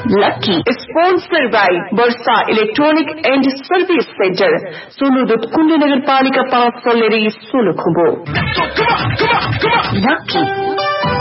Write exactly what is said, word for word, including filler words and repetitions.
Lucky, sponsored by Bursa Electronic and Service Center, Soludut Kundi Nagar Palika Paas Soleri Sulukubo. Lucky.